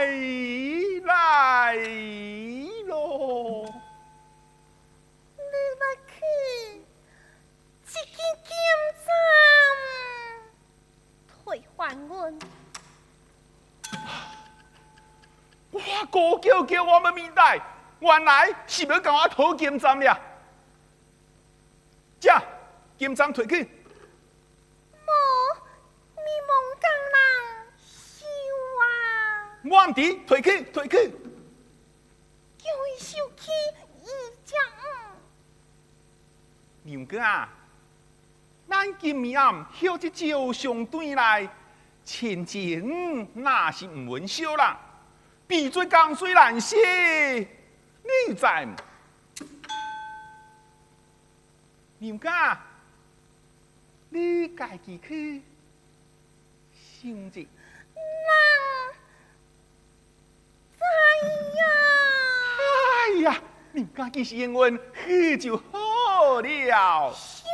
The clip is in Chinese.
来咯！ 你要去这间监站退还阮。 我哥叫我们明白，原来是要跟我讨监站了。这监站退去。 你蒙讲人收啊！ 我唔知，退去。 叫伊收起伊只牛哥啊，咱今暝暗休一招上队来，前情那是唔稳收啦。闭嘴江水难洗，你知唔？牛哥啊，你家己去想一。 人知呀！ 哎呀，你家己是英文，去就好了。